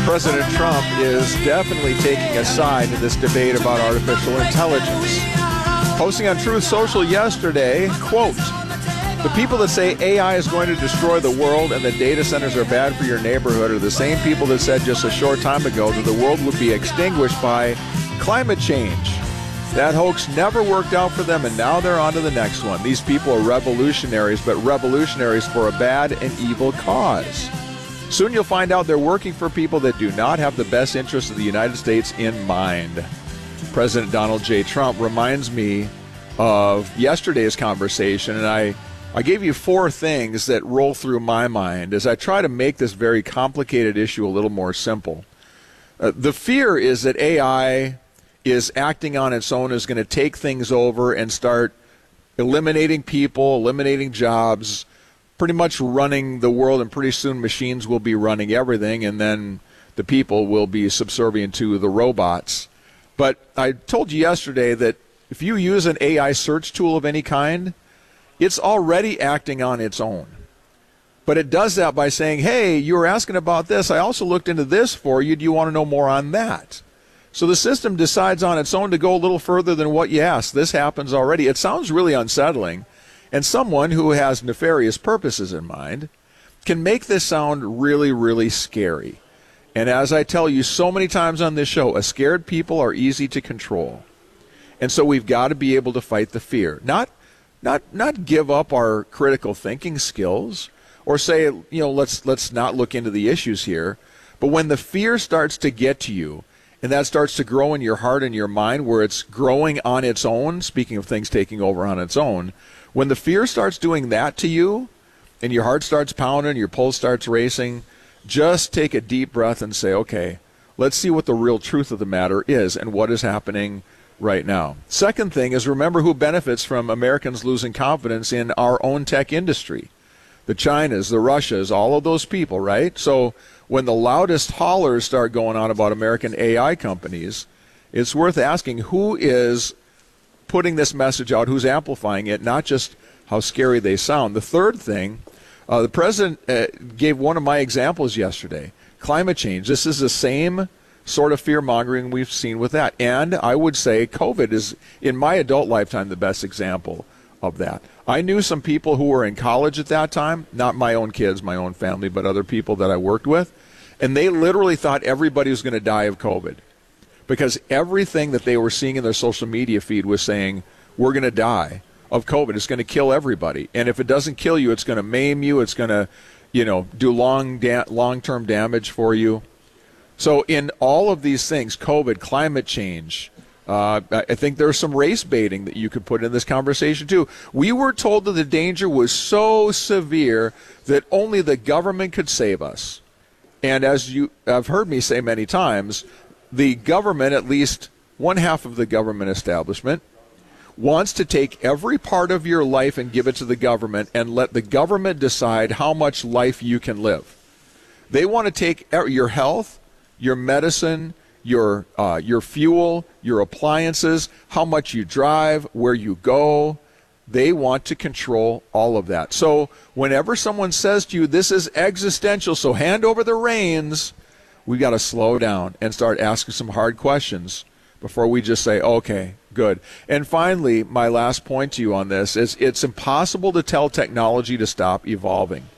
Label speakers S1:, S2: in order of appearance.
S1: President Trump is definitely taking a side in this debate about artificial intelligence. Posting on Truth Social yesterday, quote, "The people that say AI is going to destroy the world and the data centers are bad for your neighborhood are the same people that said just a short time ago that the world would be extinguished by climate change. That hoax never worked out for them, and now they're on to the next one. These people are revolutionaries, but revolutionaries for a bad and evil cause. Soon you'll find out they're working for people that do not have the best interests of the United States in mind." President Donald J. Trump reminds me of yesterday's conversation, and I gave you 4 things that roll through my mind as I try to make this very complicated issue a little more simple. The fear is that AI is acting on its own, is going to take things over and start eliminating people, eliminating jobs, pretty much running the world, and pretty soon machines will be running everything, and then the people will be subservient to the robots. But I told you yesterday that if you use an AI search tool of any kind, it's already acting on its own. But it does that by saying, hey, you were asking about this. I also looked into this for you. Do you want to know more on that? So the system decides on its own to go a little further than what you asked. This happens already. It sounds really unsettling. And someone who has nefarious purposes in mind can make this sound really, really scary. And as I tell you so many times on this show, scared people are easy to control. And so we've got to be able to fight the fear. Not give up our critical thinking skills or say, let's not look into the issues here. But when the fear starts to get to you, and that starts to grow in your heart and your mind where it's growing on its own, speaking of things taking over on its own, when the fear starts doing that to you and your heart starts pounding, your pulse starts racing, just take a deep breath and say, okay, let's see what the real truth of the matter is and what is happening right now. Second thing is remember who benefits from Americans losing confidence in our own tech industry. The Chinas, the Russias, all of those people, right? So when the loudest hollers start going on about American AI companies, it's worth asking who is putting this message out, who's amplifying it, not just how scary they sound. The third thing, the president gave one of my examples yesterday, climate change. This is the same sort of fear-mongering we've seen with that. And I would say COVID is, in my adult lifetime, the best example of that. I knew some people who were in college at that time, not my own kids, my own family, but other people that I worked with, and they literally thought everybody was going to die of COVID because everything that they were seeing in their social media feed was saying, we're going to die of COVID. It's going to kill everybody. And if it doesn't kill you, it's going to maim you. It's going to, do long-term damage for you. So in all of these things, COVID, climate change, I think there's some race baiting that you could put in this conversation too. We were told that the danger was so severe that only the government could save us. And as you have heard me say many times, the government, at least one half of the government establishment, wants to take every part of your life and give it to the government and let the government decide how much life you can live. They want to take your health, your medicine, your fuel, your appliances, how much you drive, where you go. They want to control all of that. So whenever someone says to you, this is existential, so hand over the reins, we've got to slow down and start asking some hard questions before we just say, okay, good. And finally, my last point to you on this is it's impossible to tell technology to stop evolving.